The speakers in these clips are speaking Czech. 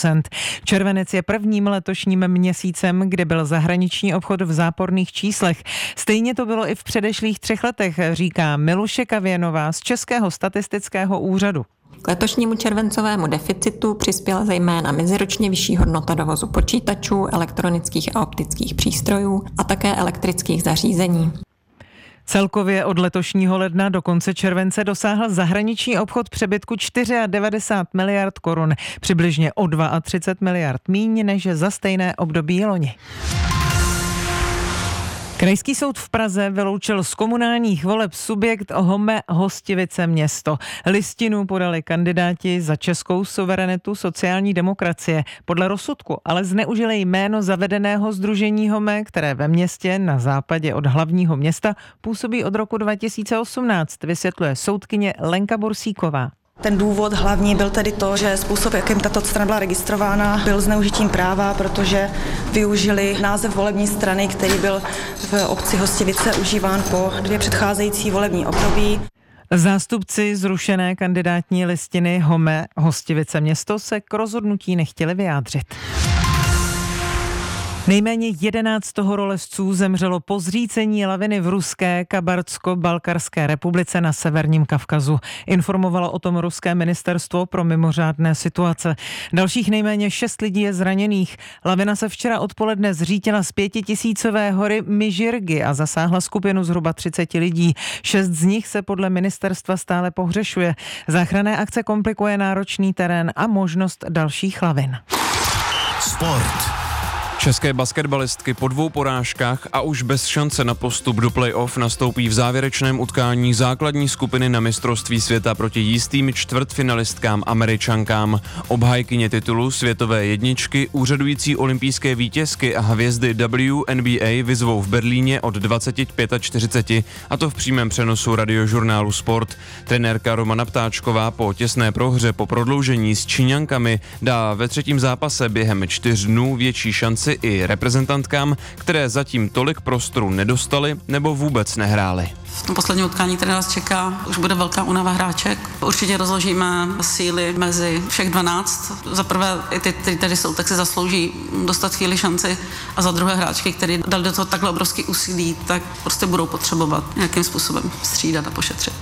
10%. Červenec je prvním letošním měsícem, kdy byl zahraniční obchod v záporných číslech. Stejně to bylo i v předešlých 3 letech, říká Miluše Kavěnová z Českého statistického úřadu. K letošnímu červencovému deficitu přispěla zejména meziročně vyšší hodnota dovozu počítačů, elektronických a optických přístrojů a také elektrických zařízení. Celkově od letošního ledna do konce července dosáhl zahraniční obchod přebytku 94 miliard korun, přibližně o 32 miliard míň než za stejné období loni. Krajský soud v Praze vyloučil z komunálních voleb subjekt Home Hostivice město. Listinu podali kandidáti za českou suverenitu sociální demokracie. Podle rozsudku ale zneužili jméno zavedeného sdružení Home, které ve městě na západě od hlavního města působí od roku 2018, vysvětluje soudkyně Lenka Borsíková. Ten důvod hlavní byl tedy to, že způsob, jakým tato strana byla registrována, byl zneužitím práva, protože využili název volební strany, který byl v obci Hostivice užíván po 2 předcházející volební období. Zástupci zrušené kandidátní listiny Home Hostivice město se k rozhodnutí nechtěli vyjádřit. Nejméně 11 horolezců zemřelo po zřícení laviny v ruské Kabardsko-Balkarské republice na severním Kavkazu. Informovalo o tom ruské ministerstvo pro mimořádné situace. Dalších nejméně 6 lidí je zraněných. Lavina se včera odpoledne zřítila z 5000 hory Mižirgy a zasáhla skupinu zhruba 30 lidí. 6 z nich se podle ministerstva stále pohřešuje. Záchranné akce komplikuje náročný terén a možnost dalších lavin. Sport. České basketbalistky po 2 porážkách a už bez šance na postup do play-off nastoupí v závěrečném utkání základní skupiny na mistrovství světa proti jistým čtvrtfinalistkám Američankám. Obhájkyně titulu světové jedničky, úřadující olympijské vítězky a hvězdy WNBA vyzvou v Berlíně od 25:40, a to v přímém přenosu radiožurnálu Sport. Trenérka Romana Ptáčková po těsné prohře po prodloužení s Číňankami dá ve 3. zápase během 4 dnů větší šanci i reprezentantkám, které zatím tolik prostoru nedostali nebo vůbec nehrály. V tom posledním utkání, které nás čeká, už bude velká únava hráček. Určitě rozložíme síly mezi všech 12. Za prvé i ty, kteří tady jsou, tak si zaslouží dostat chvíli šanci, a za druhé hráčky, kteří dali do toho takhle obrovský úsilí, tak prostě budou potřebovat nějakým způsobem střídat a pošetřit.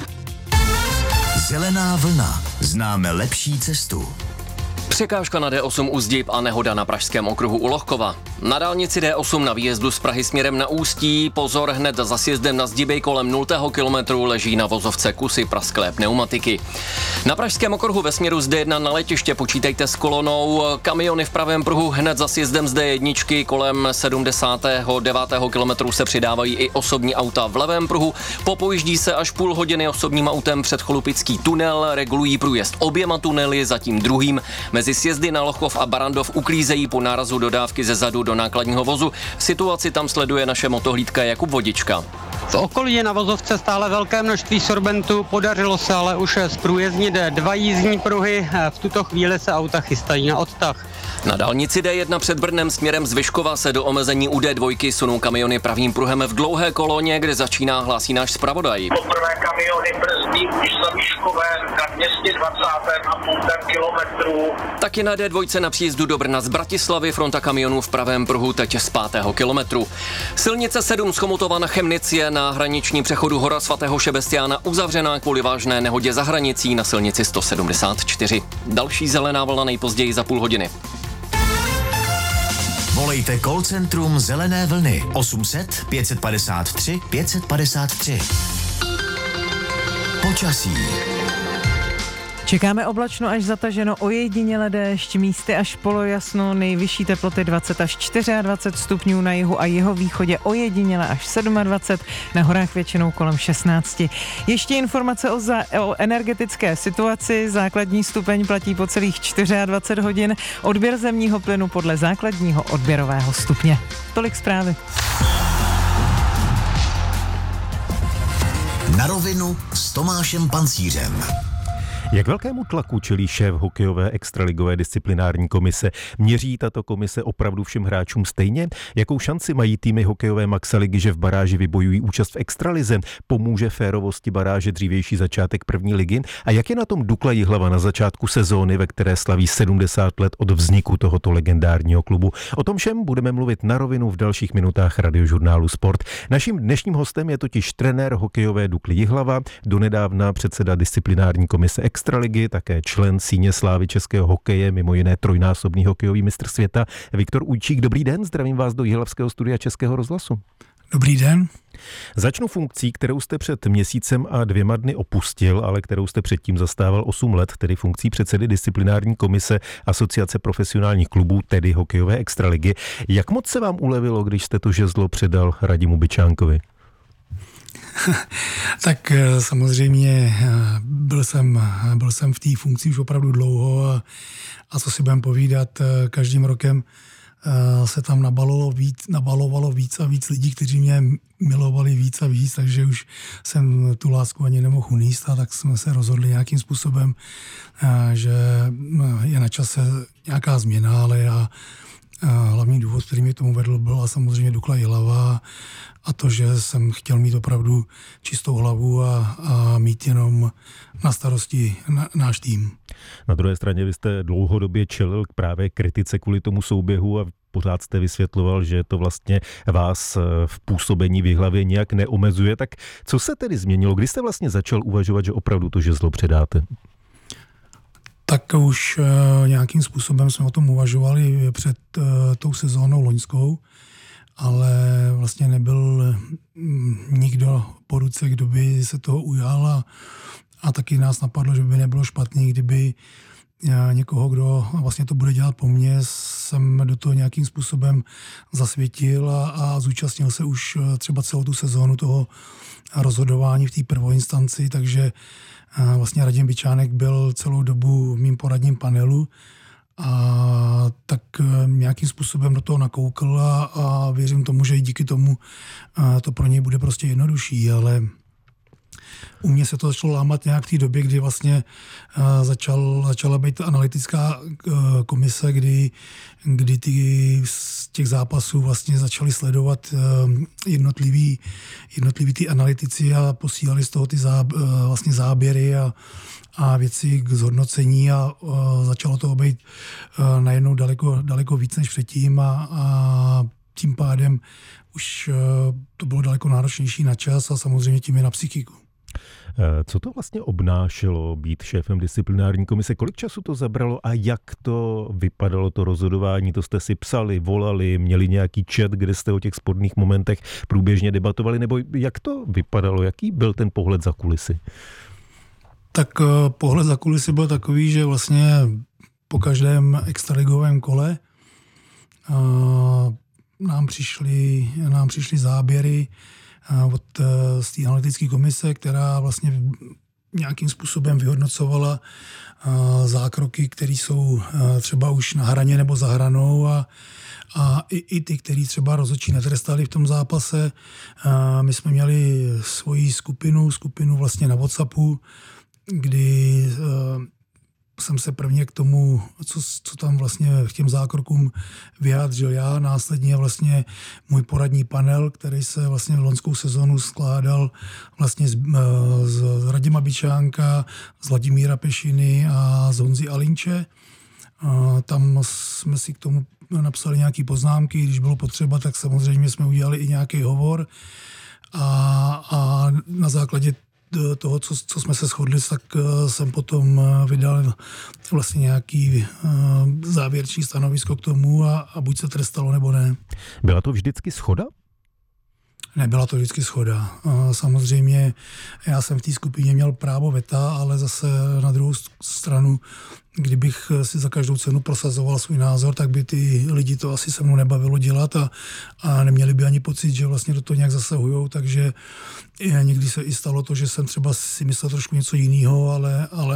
Zelená vlna. Známe lepší cestu. Překážka na D8 u Zdieb a nehoda na pražském okruhu u Lohkova. Na dálnici D8 na výjezdu z Prahy směrem na Ústí, pozor, hned za sjezdem na Zdiebej kolem 0. kilometru leží na vozovce kusy prasklé pneumatiky. Na pražském okruhu ve směru z D1 na letiště počítejte s kolonou. Kamiony v pravém pruhu hned za sjezdem z D1 kolem 79. kilometru se přidávají i osobní auta v levém pruhu. Popojíždí se až půl hodiny osobním autem před Cholupický tunel, regulují průjezd oběma tunely, zatím druhým. Mezi sjezdy na Lochov a Barandov uklízejí po nárazu dodávky ze zadu do nákladního vozu. Situaci tam sleduje naše motohlídka Jakub Vodička. V okolí je na vozovce stále velké množství sorbentu, podařilo se ale už zprůjezdnit 2 jízdní pruhy, v tuto chvíli se auta chystají na odtah. Na dálnici D1 před Brnem směrem z Vyškova se do omezení u D2 sunou kamiony pravým pruhem v dlouhé koloně, kde začíná, hlásí náš zpravodaj. Poprvé kamiony brzdí už za Vyškovem na 220,5 kilometru. Taky na D2 na příjezdu do Brna z Bratislavy fronta kamionů v pravém pruhu teď z 5. kilometru. Silnice 7 z Chomutova na Chemnic je na hraniční přechodu Hora svatého Šebestiána uzavřená kvůli vážné nehodě za hranicí na silnici 174. Další zelená vlna nejpozději za půl hodiny. Volejte call centrum Zelené vlny 800 553 553. Počasí. Čekáme oblačno až zataženo, ojediněle déšť, místy až polojasno, nejvyšší teploty 20 až 24 stupňů na jihu a jihovýchodě, ojediněle až 27, na horách většinou kolem 16. Ještě informace o energetické situaci, základní stupeň platí po celých 24 hodin, odběr zemního plynu podle základního odběrového stupně. Tolik zprávy. Na rovinu s Tomášem Pancířem. Jak velkému tlaku čelí šéf hokejové extraligové disciplinární komise? Měří tato komise opravdu všem hráčům stejně? Jakou šanci mají týmy hokejové Maxaligy, že v baráži vybojují účast v extralize? Pomůže férovosti baráže dřívější začátek první ligy? A jak je na tom Dukla Jihlava na začátku sezóny, ve které slaví 70 let od vzniku tohoto legendárního klubu? O tom všem budeme mluvit na rovinu v dalších minutách radiožurnálu Sport. Naším dnešním hostem je totiž trenér hokejové Dukly Jihlava, donedávna předseda disciplinární komise extraligy, také člen síně slávy českého hokeje, mimo jiné trojnásobný hokejový mistr světa Viktor Ujčík. Dobrý den, zdravím vás do Jihlavského studia Českého rozhlasu. Dobrý den. Začnu funkcí, kterou jste před měsícem a 2 dny opustil, ale kterou jste předtím zastával 8 let, tedy funkcí předsedy disciplinární komise Asociace profesionálních klubů, tedy hokejové extraligy. Jak moc se vám ulevilo, když jste to žezlo předal Radimu Byčánkovi? Tak samozřejmě byl jsem v té funkci už opravdu dlouho a co si budeme povídat, každým rokem se tam nabalovalo víc a víc lidí, kteří mě milovali víc a víc, takže už jsem tu lásku ani nemohl unést, a tak jsme se rozhodli nějakým způsobem, že je na čase nějaká změna, ale hlavní důvod, který mě k tomu vedl, byla samozřejmě Dukla Jihlava a to, že jsem chtěl mít opravdu čistou hlavu a mít jenom na starosti náš tým. Na druhé straně vy jste dlouhodobě čelil právě kritice kvůli tomu souběhu a pořád jste vysvětloval, že to vlastně vás v působení v Jihlavě nějak neomezuje. Tak co se tedy změnilo? Kdy jste vlastně začal uvažovat, že opravdu to žezlo předáte? Tak už nějakým způsobem jsme o tom uvažovali před tou sezónou loňskou, ale vlastně nebyl nikdo po ruce, kdo by se toho ujal a taky nás napadlo, že by nebylo špatný, kdyby někoho, kdo vlastně to bude dělat po mně, jsem do toho nějakým způsobem zasvětil a zúčastnil se už třeba celou tu sezónu toho rozhodování v té prvoinstanci, takže vlastně Radim Byčánek byl celou dobu v mým poradním panelu a tak nějakým způsobem do toho nakoukl a věřím tomu, že i díky tomu to pro něj bude prostě jednodušší, ale u mě se to začalo lámat nějak v té době, kdy vlastně začala být analytická komise, kdy z těch zápasů vlastně začali sledovat jednotliví ty analytici a posílali z toho ty vlastně záběry a věci k zhodnocení a začalo toho být najednou daleko víc než předtím a tím pádem už to bylo daleko náročnější na čas a samozřejmě tím je na psychiku. Co to vlastně obnášelo být šéfem disciplinární komise? Kolik času to zabralo a jak to vypadalo to rozhodování? To jste si psali, volali, měli nějaký chat, kde jste o těch sporných momentech průběžně debatovali? Nebo jak to vypadalo? Jaký byl ten pohled za kulisy? Tak pohled za kulisy byl takový, že vlastně po každém extraligovém kole nám přišly záběry z té analytické komise, která vlastně nějakým způsobem vyhodnocovala zákroky, které jsou třeba už na hraně nebo za hranou a i ty, který třeba rozhodčí netrestali v tom zápase. My jsme měli svoji skupinu vlastně na WhatsAppu, kdy jsem se prvně k tomu, co tam vlastně k těm zákrokům vyjádřil já, následně vlastně můj poradní panel, který se vlastně v loňskou sezonu skládal vlastně z Radima Byčánka, z Vladimíra Pešiny a z Honzy Alinče. Tam jsme si k tomu napsali nějaké poznámky, když bylo potřeba, tak samozřejmě jsme udělali i nějaký hovor a na základě toho, co jsme se shodli, tak jsem potom vydal vlastně nějaký závěrečný stanovisko k tomu a buď se trestalo, nebo ne. Byla to vždycky shoda? Nebyla to vždycky shoda. Samozřejmě já jsem v té skupině měl právo veta, ale zase na druhou stranu, kdybych si za každou cenu prosazoval svůj názor, tak by ty lidi to asi se mnou nebavilo dělat a neměli by ani pocit, že vlastně do toho nějak zasahujou, takže někdy se i stalo to, že jsem třeba si myslel trošku něco jiného, ale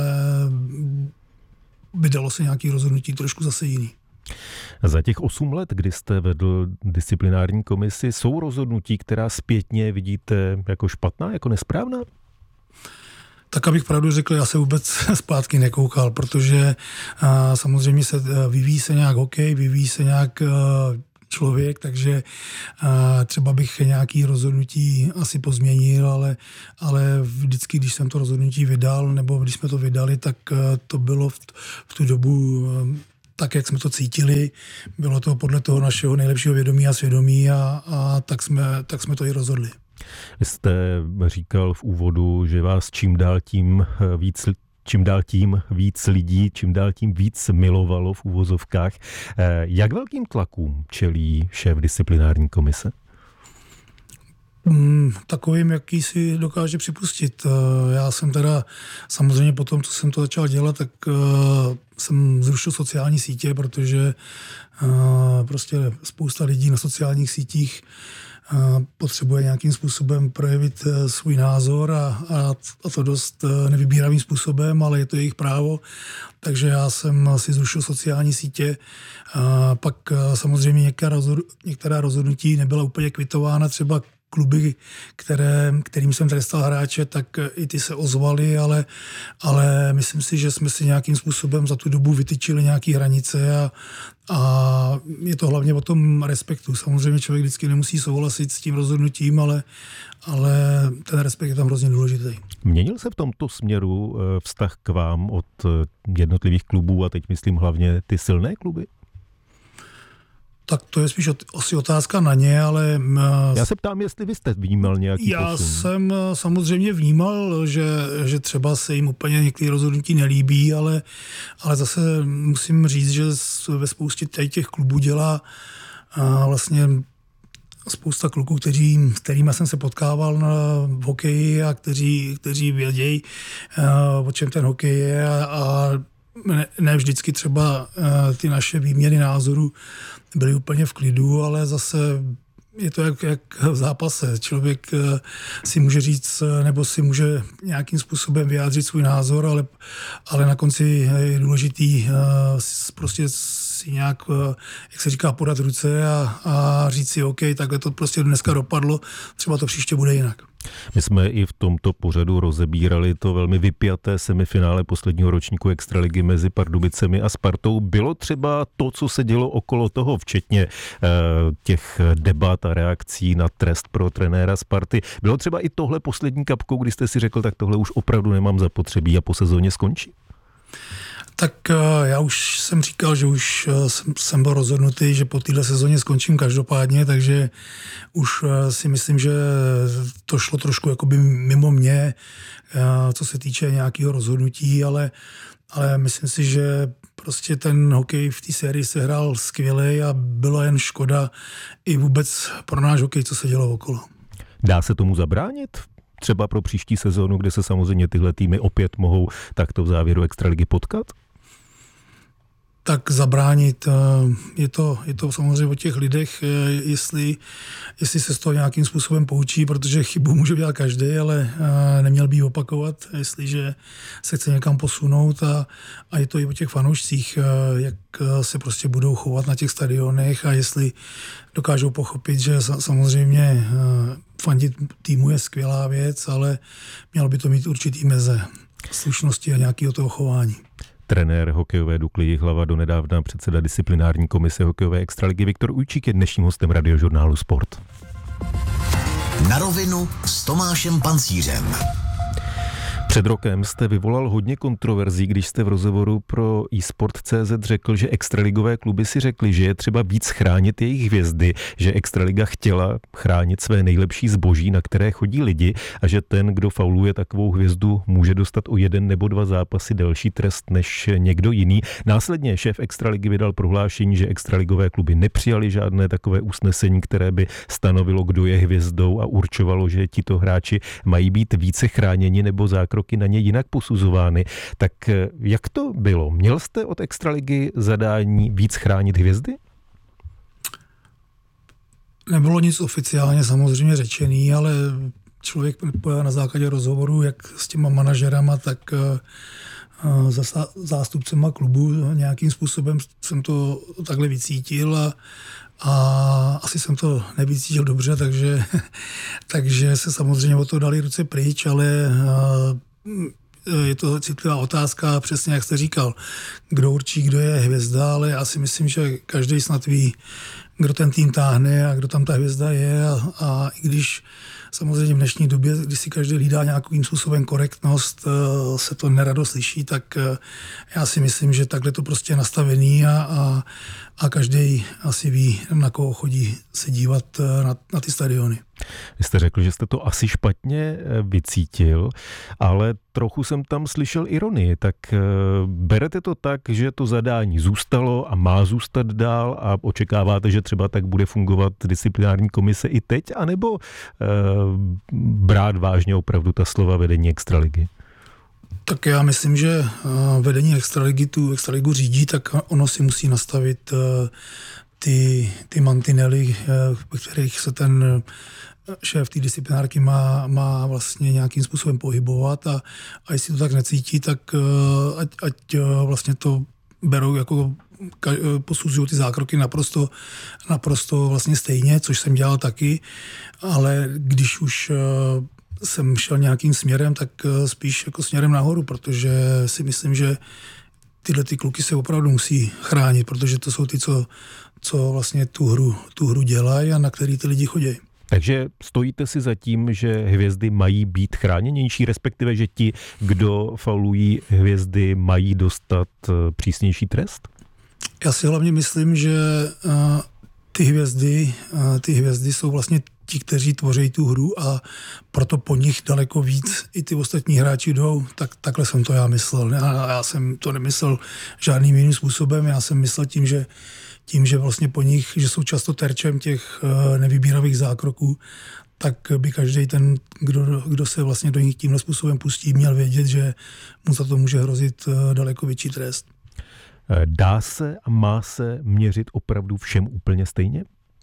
vydalo se nějaké rozhodnutí trošku zase jiný. Za těch 8 let, kdy jste vedl disciplinární komisi, jsou rozhodnutí, která zpětně vidíte jako špatná, jako nesprávná? Tak abych pravdu řekl, já se vůbec zpátky nekoukal, protože samozřejmě vyvíjí se nějak hokej, vyvíjí se nějak člověk, takže třeba bych nějaký rozhodnutí asi pozměnil, ale vždycky, když jsem to rozhodnutí vydal, nebo když jsme to vydali, tak to bylo v tu dobu tak, jak jsme to cítili. Bylo to podle toho našeho nejlepšího vědomí a svědomí a tak jsme to i rozhodli. Vy jste říkal v úvodu, že vás čím dál tím víc lidí, čím dál tím víc milovalo v uvozovkách. Jak velkým tlakům čelí šéf disciplinární komise? Takovým, jaký si dokáže připustit. Já jsem teda samozřejmě po tom, co jsem to začal dělat, tak jsem zrušil sociální sítě, protože prostě spousta lidí na sociálních sítích potřebuje nějakým způsobem projevit svůj názor a to dost nevybíravým způsobem, ale je to jejich právo. Takže já jsem si zrušil sociální sítě. Pak samozřejmě některá rozhodnutí nebyla úplně kvitována, třeba kluby, kterým jsem trestal hráče, tak i ty se ozvali, ale myslím si, že jsme si nějakým způsobem za tu dobu vytyčili nějaké hranice a je to hlavně o tom respektu. Samozřejmě člověk vždycky nemusí souhlasit s tím rozhodnutím, ale ten respekt je tam hrozně důležitý. Měnil se v tomto směru vztah k vám od jednotlivých klubů a teď myslím hlavně ty silné kluby? Tak to je spíš asi otázka na ně, ale... Já se ptám, jestli vy jste vnímal nějaký posun. Já jsem samozřejmě vnímal, že třeba se jim úplně některé rozhodnutí nelíbí, ale zase musím říct, že ve spoustě těch klubů dělá vlastně spousta kluků, kterými jsem se potkával v hokeji a kteří vědějí, o čem ten hokej je a ne vždycky třeba ty naše výměny názorů byly úplně v klidu, ale zase je to jak v zápase. Člověk si může říct, nebo si může nějakým způsobem vyjádřit svůj názor, ale na konci je důležitý prostě si nějak, jak se říká, podat ruce a říct si, OK, takhle to prostě dneska dopadlo, třeba to příště bude jinak. My jsme i v tomto pořadu rozebírali to velmi vypjaté semifinále posledního ročníku extraligy mezi Pardubicemi a Spartou. Bylo třeba to, co se dělo okolo toho, včetně těch debat a reakcí na trest pro trenéra Sparty. Bylo třeba i tohle poslední kapkou, kdy jste si řekl, tak tohle už opravdu nemám zapotřebí a po sezóně skončí? Tak já už jsem říkal, že už jsem byl rozhodnutý, že po této sezóně skončím každopádně, takže už si myslím, že to šlo trošku jakoby mimo mě, co se týče nějakého rozhodnutí, ale myslím si, že prostě ten hokej v té sérii se hrál skvěle a byla jen škoda i vůbec pro náš hokej, co se dělo okolo. Dá se tomu zabránit? Třeba pro příští sezónu, kde se samozřejmě tyhle týmy opět mohou takto v závěru extraligy potkat? Tak zabránit, je to samozřejmě o těch lidech, jestli se z toho nějakým způsobem poučí, protože chybu může dělat každý, ale neměl by ji opakovat, jestliže se chce někam posunout a je to i o těch fanoušcích, jak se prostě budou chovat na těch stadionech a jestli dokážou pochopit, že samozřejmě fandit týmu je skvělá věc, ale mělo by to mít určitý meze slušnosti a nějakého toho chování. Trenér hokejové Dukly Jihlava, donedávna předseda disciplinární komise hokejové extraligy Viktor Ujčík je dnešním hostem Radiožurnálu Sport. Na rovinu s Tomášem Pancířem. Před rokem jste vyvolal hodně kontroverzí, když jste v rozhovoru pro eSport.cz řekl, že extraligové kluby si řekli, že je třeba víc chránit jejich hvězdy, že extraliga chtěla chránit své nejlepší zboží, na které chodí lidi a že ten, kdo fauluje takovou hvězdu, může dostat o 1 nebo 2 zápasy delší trest než někdo jiný. Následně šéf extraligy vydal prohlášení, že extraligové kluby nepřijali žádné takové usnesení, které by stanovilo, kdo je hvězdou a určovalo, že tito hráči mají být více chráněni nebo zákroky na ně jinak posuzovány. Tak jak to bylo? Měl jste od extraligy zadání víc chránit hvězdy? Nebylo nic oficiálně samozřejmě řečený, ale člověk na základě rozhovoru, jak s těma manažerama, tak zástupcema klubu nějakým způsobem jsem to takhle vycítil a asi jsem to nevycítil dobře, takže se samozřejmě o to dali ruce pryč, ale je to citlivá otázka, přesně jak jste říkal, kdo určí, kdo je hvězda, ale já si myslím, že každý snad ví, kdo ten tým táhne a kdo tam ta hvězda je a i když samozřejmě v dnešní době, když si každý hlídá nějakým způsobem korektnost, se to nerado slyší, tak já si myslím, že takhle to prostě je nastavený a každý asi ví, na koho chodí se dívat na ty stadiony. Vy jste řekl, že jste to asi špatně vycítil, ale trochu jsem tam slyšel ironii, tak berete to tak, že to zadání zůstalo a má zůstat dál a očekáváte, že třeba tak bude fungovat disciplinární komise i teď, anebo brát vážně opravdu ta slova vedení extraligy? Tak já myslím, že vedení extraligy tu extraligu řídí, tak ono si musí nastavit ty mantinely, ve kterých se ten šéf té disciplinárky má vlastně nějakým způsobem pohybovat a jestli to tak necítí, tak ať vlastně to berou jako posuzují ty zákroky naprosto vlastně stejně, což jsem dělal taky, ale když už jsem šel nějakým směrem, tak spíš jako směrem nahoru, protože si myslím, že tyhle ty kluky se opravdu musí chránit, protože to jsou ty, co vlastně tu hru dělají a na který ty lidi chodí. Takže stojíte si za tím, že hvězdy mají být chráněnější, respektive, že ti, kdo faulují hvězdy, mají dostat přísnější trest? Já si hlavně myslím, že ty hvězdy jsou vlastně ti, kteří tvoří tu hru a proto po nich daleko víc i ty ostatní hráči jdou, takhle jsem to já myslel. Já jsem to nemyslel žádným jiným způsobem, já jsem myslel tím, že vlastně po nich, že jsou často terčem těch nevybíravých zákroků, tak by každý ten, kdo se vlastně do nich tímhle způsobem pustí, měl vědět, že mu za to může hrozit daleko větší trest. Dá se a má se měřit opravdu všem úplně stejně?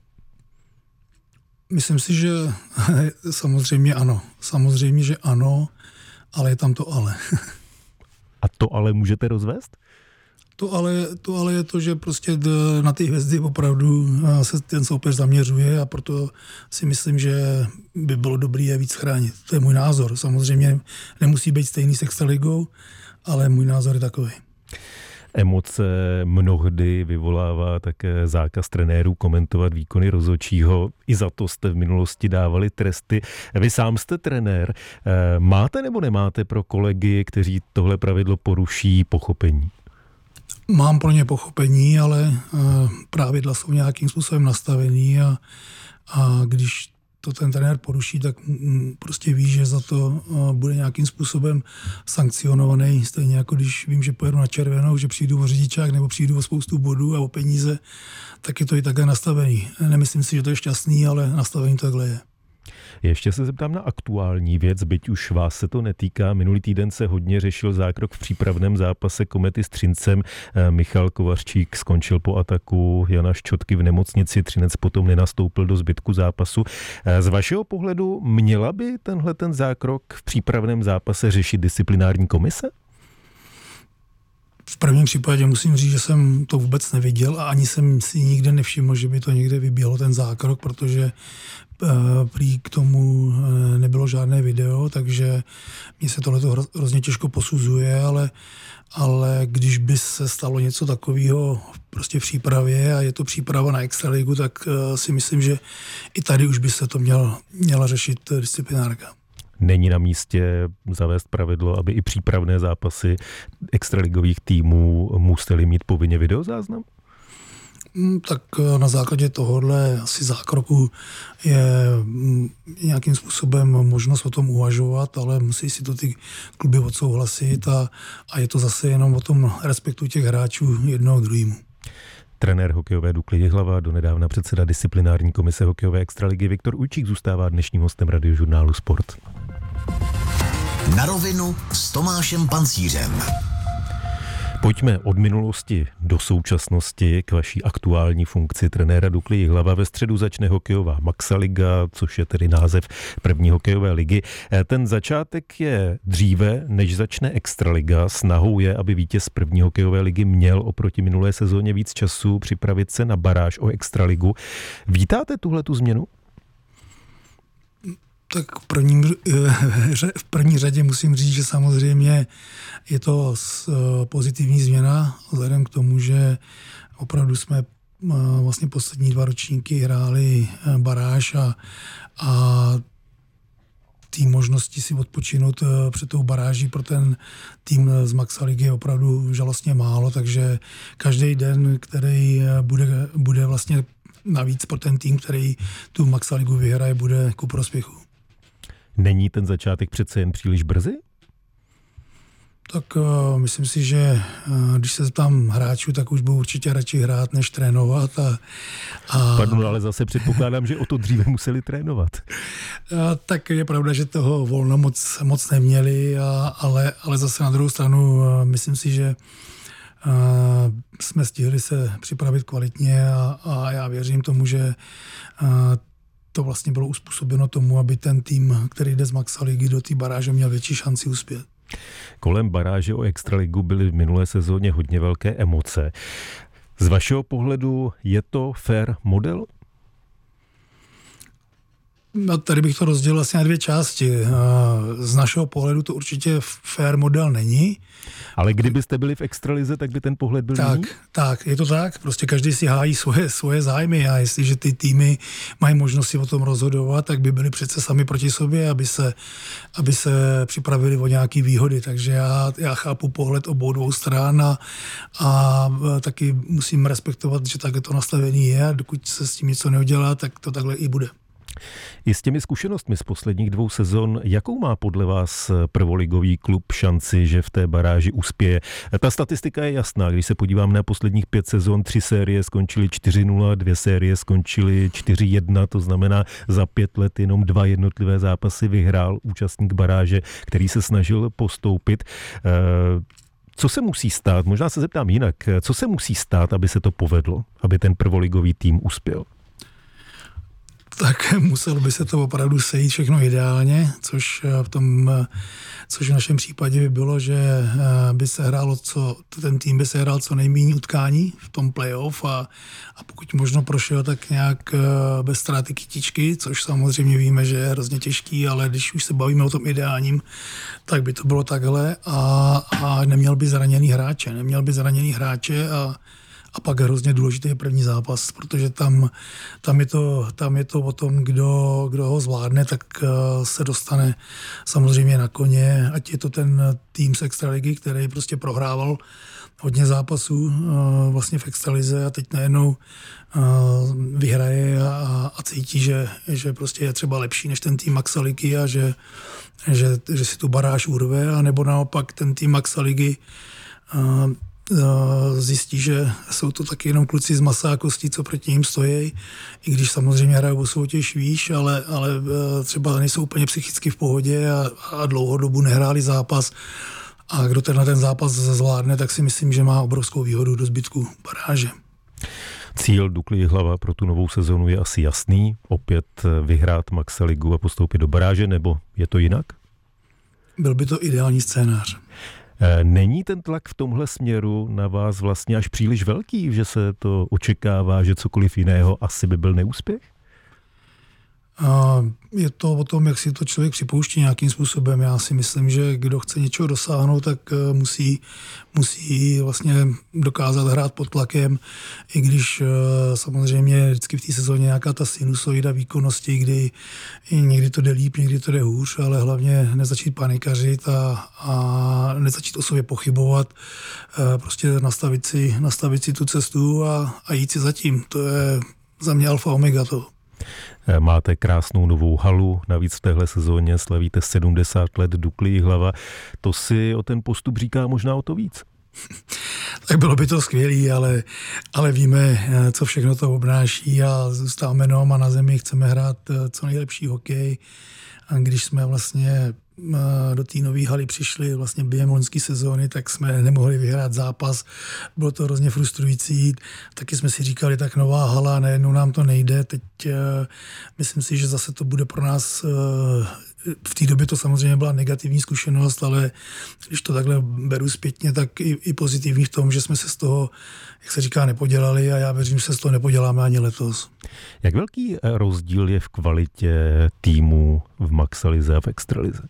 Myslím si, že samozřejmě ano. Samozřejmě, že ano, ale je tam to ale. A to ale můžete rozvést? To ale je to, že prostě na ty hvězdy opravdu se ten soupeř zaměřuje a proto si myslím, že by bylo dobré je víc chránit. To je můj názor. Samozřejmě nemusí být stejný s extraligou, ale můj názor je takový. Emoce mnohdy vyvolává také zákaz trenérů komentovat výkony rozhodčího. I za to jste v minulosti dávali tresty. Vy sám jste trenér. Máte nebo nemáte pro kolegy, kteří tohle pravidlo poruší, pochopení? Mám pro ně pochopení, ale pravidla jsou nějakým způsobem nastavený a když to ten trenér poruší, tak prostě ví, že za to bude nějakým způsobem sankcionovaný. Stejně jako když vím, že pojedu na červenou, že přijdu o řidičák nebo přijdu o spoustu bodů a o peníze, tak je to i takhle nastavený. Nemyslím si, že to je šťastný, ale nastavený takhle je. Ještě se zeptám na aktuální věc, byť už vás se to netýká. Minulý týden se hodně řešil zákrok v přípravném zápase Komety s Třincem. Michal Kovařčík skončil po ataku Jana Ščotky v nemocnici, Třinec potom nenastoupil do zbytku zápasu. Z vašeho pohledu měla by tenhle ten zákrok v přípravném zápase řešit disciplinární komise? V prvním případě musím říct, že jsem to vůbec neviděl a ani jsem si nikde nevšiml, že by to někde vyběhlo ten zákrok, protože prý k tomu nebylo žádné video, takže mně se tohleto hrozně těžko posuzuje, ale když by se stalo něco takového prostě v přípravě a je to příprava na extraligu, tak si myslím, že i tady už by se to měla řešit disciplinárka. Není na místě zavést pravidlo, aby i přípravné zápasy extraligových týmů museli mít povinně videozáznam? Tak na základě tohohle asi zákroku je nějakým způsobem možnost o tom uvažovat, ale musí si to ty kluby odsouhlasit a je to zase jenom o tom respektu těch hráčů jednoho k druhému. Trenér hokejové Dukly Jihlava, donedávna předseda disciplinární komise hokejové extraligy Viktor Ujčík zůstává dnešním hostem Radiožurnálu Sport. Na rovinu s Tomášem Pancířem. Pojďme od minulosti do současnosti k vaší aktuální funkci trenéra Dukly Jihlava. Ve středu začne hokejová Maxaliga, což je tedy název první hokejové ligy. Ten začátek je dříve, než začne extraliga. Snahou je, aby vítěz první hokejové ligy měl oproti minulé sezóně víc času připravit se na baráž o extraligu. Vítáte tuhletu změnu? Tak v první řadě musím říct, že samozřejmě je to pozitivní změna, vzhledem k tomu, že opravdu jsme vlastně poslední 2 ročníky hráli baráž a té možnosti si odpočinout před tou baráží pro ten tým z Maxa ligy je opravdu žalostně málo, takže každý den, který bude vlastně navíc pro ten tým, který tu Maxa ligu vyhraje, bude ku prospěchu. Není ten začátek přece jen příliš brzy? Tak myslím si, že když se tam hráčů, tak už budou určitě radši hrát, než trénovat. Pardon, ale zase předpokládám, že o to dříve museli trénovat. Tak je pravda, že toho volno moc neměli, ale zase na druhou stranu myslím si, že jsme stihli se připravit kvalitně a já věřím tomu, že to vlastně bylo uspůsobeno tomu, aby ten tým, který jde z Maxa ligy do té baráže, měl větší šanci uspět. Kolem baráže o extraligu byly v minulé sezóně hodně velké emoce. Z vašeho pohledu je to fair model? No, tady bych to rozdělil asi na 2 části. Z našeho pohledu to určitě fair model není. Ale kdybyste byli v extralize, tak by ten pohled byl jiný? Tak, je to tak. Prostě každý si hájí svoje zájmy a jestliže ty týmy mají možnost si o tom rozhodovat, tak by byli přece sami proti sobě, aby se připravili o nějaké výhody. Takže já chápu pohled obou 2 stran a taky musím respektovat, že tak to nastavení je a dokud se s tím něco neudělá, tak to takhle i bude. I s těmi zkušenostmi z posledních 2 sezon, jakou má podle vás prvoligový klub šanci, že v té baráži uspěje? Ta statistika je jasná, když se podívám na posledních 5 sezon, 3 série skončily 4-0, 2 série skončily 4-1, to znamená za 5 let jenom 2 jednotlivé zápasy vyhrál účastník baráže, který se snažil postoupit. Co se musí stát, možná se zeptám jinak, co se musí stát, aby se to povedlo, aby ten prvoligový tým uspěl? Tak muselo by se to opravdu sejít všechno ideálně, což v našem případě by bylo, že by se hrálo ten tým by se hrál co nejméně utkání v tom playoff a pokud možno prošel tak nějak bez ztráty kytičky, což samozřejmě víme, že je hrozně těžký, ale když už se bavíme o tom ideálním, tak by to bylo takhle a neměl by zraněný hráče a pak hrozně důležitý je první zápas, protože tam je to o tom, kdo ho zvládne, tak se dostane samozřejmě na koně, ať je to ten tým z extraligy, který prostě prohrával hodně zápasů vlastně v extralize a teď najednou vyhraje a cítí, že prostě je třeba lepší než ten tým Maxa ligy a že si tu baráž urve, a nebo naopak ten tým Maxa ligy zjistí, že jsou to taky jenom kluci z masa a kostí, co proti ním stojí, i když samozřejmě hrajou o soutěž výš, ale třeba nejsou úplně psychicky v pohodě a dlouhou dobu nehráli zápas. A kdo ten zápas zvládne, tak si myslím, že má obrovskou výhodu do zbytku baráže. Cíl Dukly Jihlava pro tu novou sezonu je asi jasný, opět vyhrát Maxa ligu a postoupit do baráže, nebo je to jinak? Byl by to ideální scénář. Není ten tlak v tomhle směru na vás vlastně až příliš velký, že se to očekává, že cokoliv jiného asi by byl neúspěch? Je to o tom, jak si to člověk připouští nějakým způsobem. Já si myslím, že kdo chce něčeho dosáhnout, tak musí vlastně dokázat hrát pod tlakem, i když samozřejmě vždycky v té sezóně nějaká ta sinusoida výkonnosti, kdy někdy to jde líp, někdy to jde hůř, ale hlavně nezačít panikařit a nezačít o sobě pochybovat, prostě nastavit si tu cestu a jít si zatím. To je za mě alfa omega toho. Máte krásnou novou halu, navíc v téhle sezóně slavíte 70 let Dukly Jihlava. To si o ten postup říká možná o to víc. Tak bylo by to skvělý, ale víme, co všechno to obnáší a zůstáváme nohama na zemi, chceme hrát co nejlepší hokej. A když jsme vlastně do té nové haly přišli vlastně během loňské sezóny, tak jsme nemohli vyhrát zápas. Bylo to hrozně frustrující. Taky jsme si říkali, tak nová hala, najednou nám to nejde. Teď myslím si, že zase to bude pro nás v té době to samozřejmě byla negativní zkušenost, ale když to takhle beru zpětně, tak i pozitivní v tom, že jsme se z toho, jak se říká, nepodělali a já věřím, že se z toho nepoděláme ani letos. Jak velký rozdíl je v kvalitě týmu v Maxalize a v Extralize?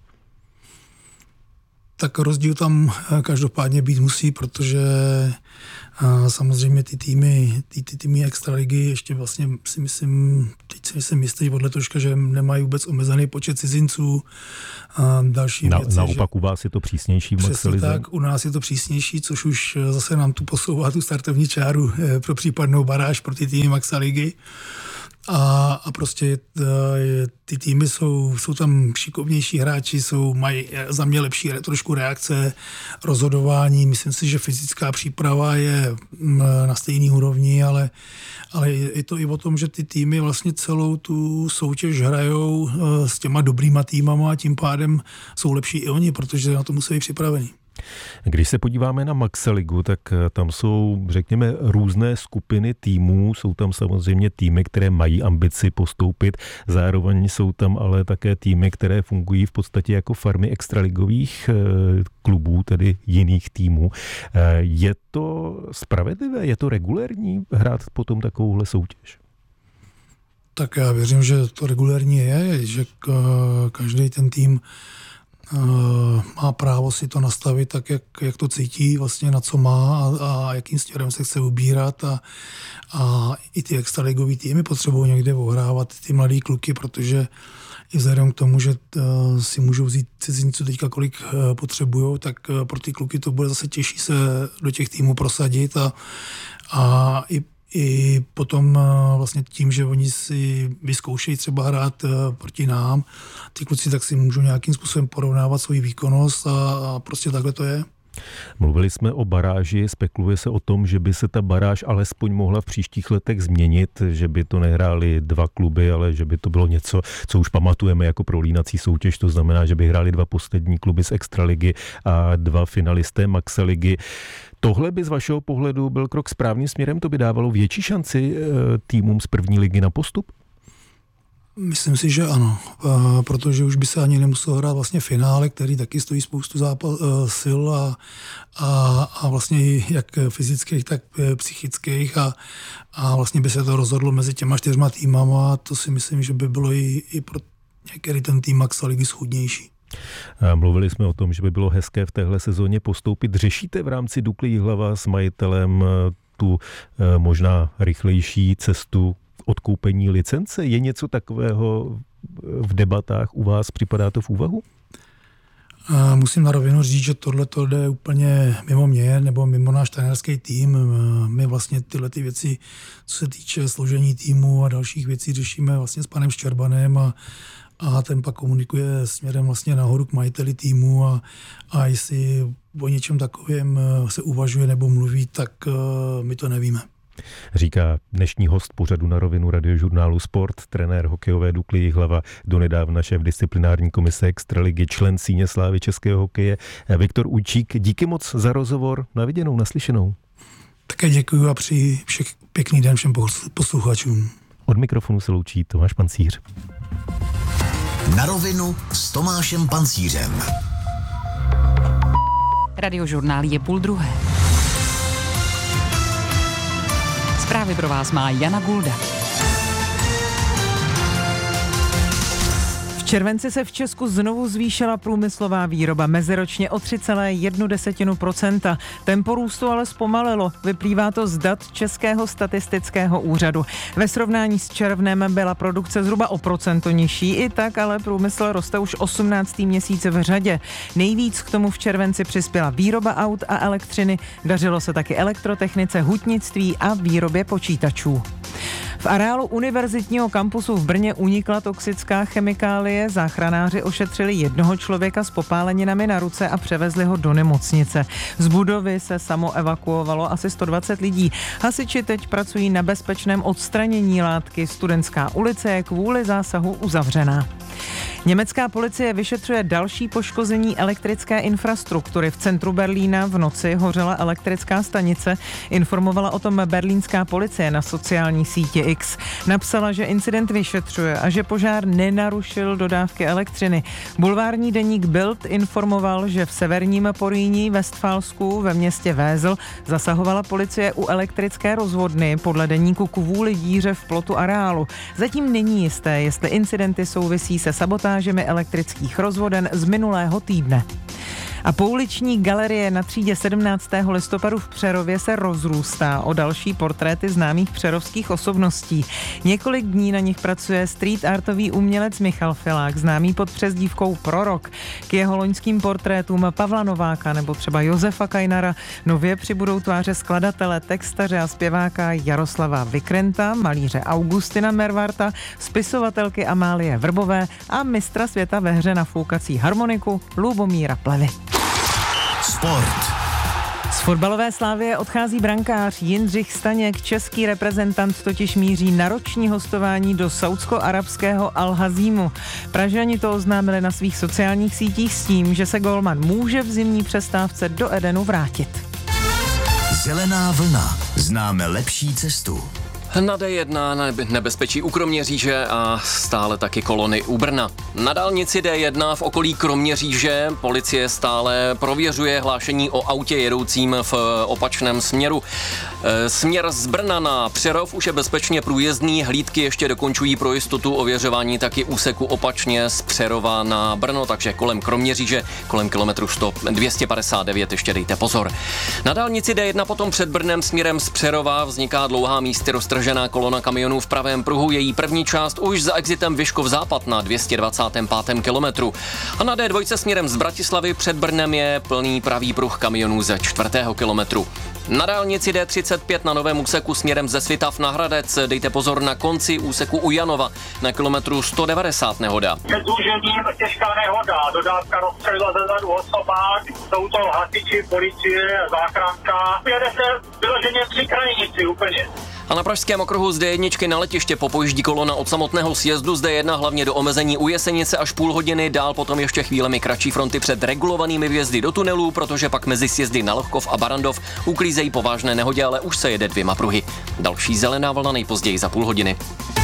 Tak rozdíl tam každopádně být musí, protože samozřejmě ty týmy Extraligy ještě vlastně si myslím jistý od letoška, že nemají vůbec omezený počet cizinců. Další věci, naopak u vás je to přísnější v Maxalize? Tak, u nás je to přísnější, což už zase nám tu posouvá tu startovní čáru pro případnou baráž pro ty týmy Maxaligy. A prostě ty týmy jsou tam šikovnější hráči, mají za mě lepší trošku reakce, rozhodování. Myslím si, že fyzická příprava je na stejné úrovni, ale je to i o tom, že ty týmy vlastně celou tu soutěž hrajou s těma dobrýma týmama a tím pádem jsou lepší i oni, protože na to musí být připravení. Když se podíváme na Maxaligu, tak tam jsou, řekněme, různé skupiny týmů. Jsou tam samozřejmě týmy, které mají ambici postoupit. Zároveň jsou tam ale také týmy, které fungují v podstatě jako farmy extraligových klubů, tedy jiných týmů. Je to spravedlivé? Je to regulérní hrát potom takovouhle soutěž? Tak já věřím, že to regulérní je, že každý ten tým má právo si to nastavit tak, jak to cítí, vlastně na co má a jakým směrem se chce ubírat a i ty extraligový týmy potřebují někde ohrávat ty mladý kluky, protože i vzhledem k tomu, že si můžou vzít cizinců teďka kolik potřebujou, tak pro ty kluky to bude zase těžší se do těch týmů prosadit a i potom vlastně tím, že oni si vyzkoušejí třeba hrát proti nám, ty kluci tak si můžou nějakým způsobem porovnávat svoji výkonnost a prostě takhle to je. Mluvili jsme o baráži, spekuluje se o tom, že by se ta baráž alespoň mohla v příštích letech změnit, že by to nehrály dva kluby, ale že by to bylo něco, co už pamatujeme jako prolínací soutěž, to znamená, že by hráli dva poslední kluby z Extraligy a dva finalisté Maxaligy. Tohle by z vašeho pohledu byl krok správným směrem? To by dávalo větší šanci týmům z první ligy na postup? Myslím si, že ano, protože už by se ani nemuselo hrát vlastně finále, který taky stojí spoustu sil a vlastně jak fyzických, tak psychických a vlastně by se to rozhodlo mezi těma 4 týmama a to si myslím, že by bylo i pro některý ten tým Maxaligy schůdnější. Mluvili jsme o tom, že by bylo hezké v téhle sezóně postoupit. Řešíte v rámci Dukly Jihlava s majitelem tu možná rychlejší cestu odkoupení licence? Je něco takového v debatách u vás? Připadá to v úvahu? Musím na rovinu říct, že tohle jde úplně mimo mě nebo mimo náš trenérský tým. My vlastně tyhle ty věci, co se týče složení týmu a dalších věcí, řešíme vlastně s panem Ščerbanem a ten pak komunikuje směrem vlastně nahoru k majiteli týmu a jestli o něčem takovém se uvažuje nebo mluví, tak my to nevíme. Říká dnešní host pořadu Na rovinu radiožurnálu Sport, trenér hokejové Dukly Jihlava, donedávna šéf disciplinární komise Extraligy, člen síně slávy českého hokeje Viktor Ujčík. Díky moc za rozhovor, na viděnou, naslyšenou. Také děkuji a přeji pěkný den všem posluchačům. Od mikrofonu se loučí Tomáš Pancíř. Na rovinu s Tomášem Pancířem. Radiožurnál je 12:30. Zprávy pro vás má Jana Gulda. V červenci se v Česku znovu zvýšila průmyslová výroba meziročně o 3,1%. Tempo růstu ale zpomalilo. Vyplývá to z dat Českého statistického úřadu. Ve srovnání s červnem byla produkce zhruba o procento nižší, i tak ale průmysl roste už 18. měsíc v řadě. Nejvíc k tomu v červenci přispěla výroba aut a elektřiny, dařilo se taky elektrotechnice, hutnictví a výrobě počítačů. V areálu univerzitního kampusu v Brně unikla toxická chemikálie. Záchranáři ošetřili jednoho člověka s popáleninami na ruce a převezli ho do nemocnice. Z budovy se samo evakuovalo asi 120 lidí. Hasiči teď pracují na bezpečném odstranění látky. Studentská ulice je kvůli zásahu uzavřená. Německá policie vyšetřuje další poškození elektrické infrastruktury. V centru Berlína v noci hořela elektrická stanice. Informovala o tom berlínská policie na sociální síti X. Napsala, že incident vyšetřuje a že požár nenarušil dodávky elektřiny. Bulvární deník Bild informoval, že v severním Porýní Westfálsku ve městě Wesel zasahovala policie u elektrické rozvodny podle deníku kvůli díře v plotu areálu. Zatím není jisté, jestli incidenty souvisí se sabotážemi elektrických rozvoden z minulého týdne. A pouliční galerie na třídě 17. listopadu v Přerově se rozrůstá o další portréty známých přerovských osobností. Několik dní na nich pracuje street artový umělec Michal Filák, známý pod přezdívkou Prorok. K jeho loňským portrétům Pavla Nováka nebo třeba Josefa Kajnara nově přibudou tváře skladatele, textaře a zpěváka Jaroslava Vikrenta, malíře Augustina Mervarta, spisovatelky Amálie Vrbové a mistra světa ve hře na foukací harmoniku Lubomíra Plevy. Sport. Z fotbalové Slavie odchází brankář Jindřich Staněk. Český reprezentant totiž míří na roční hostování do saúdsko-arabského Al-Hazímu. Pražani to oznámili na svých sociálních sítích s tím, že se golman může v zimní přestávce do Edenu vrátit. Zelená vlna. Známe lepší cestu. Na D1 nebezpečí u Kroměříže a stále taky kolony u Brna. Na dálnici D1 v okolí Kroměříže policie stále prověřuje hlášení o autě jedoucím v opačném směru. Směr z Brna na Přerov už je bezpečně průjezdný, hlídky ještě dokončují pro jistotu ověřování taky úseku opačně z Přerova na Brno, takže kolem Kroměříže, kolem kilometru 259 ještě dejte pozor. Na dálnici D1 potom před Brnem směrem z Přerova vzniká dlouhá místy roztržená kolona kamionů v pravém pruhu, její první část už za exitem Vyškov západ na 225. kilometru. A na D2 směrem z Bratislavy před Brnem je plný pravý pruh kamionů ze 4. kilometru. Na dálnici D35 na novém úseku směrem ze Svitav na Hradec dejte pozor na konci úseku u Janova na kilometru 190 nehoda. Před zúžením těžká nehoda, dodávka rozstřelila ze zadu osobák, jsou to hasiči, policie, záchranka. Jede se vyloženě při krajnici úplně. A na pražském okruhu z D1 na letiště popojíždí kolona od samotného sjezdu z D1 hlavně do omezení u Jesenice až půl hodiny, dál potom ještě chvílemi kratší fronty před regulovanými vjezdy do tunelů, protože pak mezi sjezdy na Lohkov a Barandov uklízejí po vážné nehodě, ale už se jede 2 pruhy. Další zelená vlna nejpozději za půl hodiny.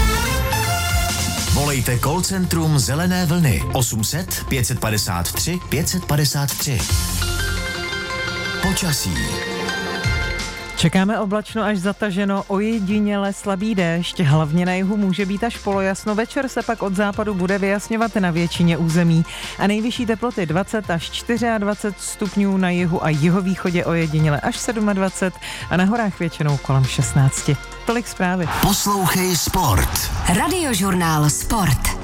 Volejte call centrum Zelené vlny 800 553 553. Počasí. Čekáme oblačno až zataženo, ojediněle slabý déšť, hlavně na jihu může být až polojasno, večer se pak od západu bude vyjasňovat na většině území a nejvyšší teploty 20 až 24 stupňů na jihu a jihovýchodě, ojediněle až 27 a na horách většinou kolem 16. Tolik zprávy. Poslouchej Sport. Radiožurnál Sport.